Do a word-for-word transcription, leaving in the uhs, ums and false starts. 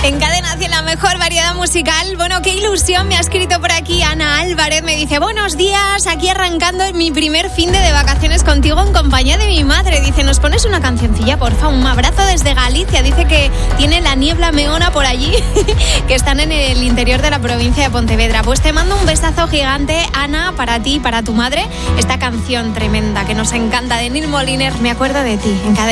En Cadena cien, la mejor variedad musical. Bueno, qué ilusión me ha escrito por aquí Ana Álvarez. Me dice, buenos días, aquí arrancando mi primer fin de, de vacaciones contigo en compañía de mi madre. Dice, ¿nos pones una cancioncilla, porfa? Un abrazo desde Galicia. Dice que tiene la niebla meona por allí, que están en el interior de la provincia de Pontevedra. Pues te mando un besazo gigante, Ana, para ti y para tu madre. Esta canción tremenda que nos encanta de Neil Moliner, Me acuerdo de ti, en Cadena.